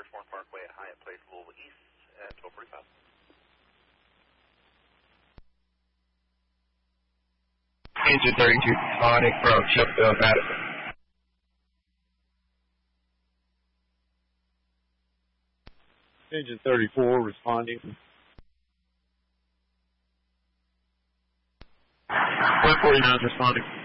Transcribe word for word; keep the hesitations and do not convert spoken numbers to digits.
Firstborn Parkway at Hyatt Place, Louisville East at twelve forty-five. Engine thirty-two responding from Sheffield, Madison. Engine thirty-four responding. one forty-nine responding.